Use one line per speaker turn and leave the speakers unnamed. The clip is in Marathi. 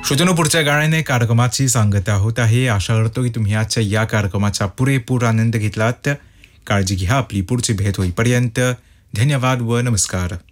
श्रोत्यांनो, पुढच्या गाण्याने कार्यक्रमाची सांगत आहोत आहे. आशा करतो की तुम्ही आजच्या या कार्यक्रमाचा पुरेपूर आनंद घेतलात. काळजी घ्या आपली. पुढची भेट होईपर्यंत धन्यवाद व नमस्कार.